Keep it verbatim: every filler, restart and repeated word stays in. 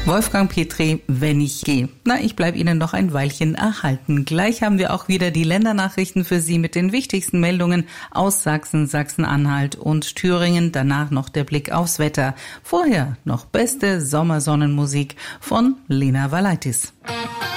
Wolfgang Petri, wenn ich gehe. Na, ich bleib Ihnen noch ein Weilchen erhalten. Gleich haben wir auch wieder die Ländernachrichten für Sie mit den wichtigsten Meldungen aus Sachsen, Sachsen-Anhalt und Thüringen. Danach noch der Blick aufs Wetter. Vorher noch beste Sommersonnenmusik von Lena Valaitis.